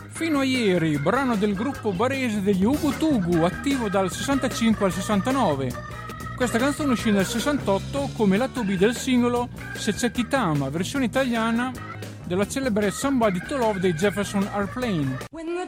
Fino a ieri, brano del gruppo barese degli Ugu Tugu, attivo dal 65 al 69. Questa canzone uscì nel 68 come lato B del singolo Se c'è chi t'ama, versione italiana della celebre Somebody to Love dei Jefferson Airplane. When the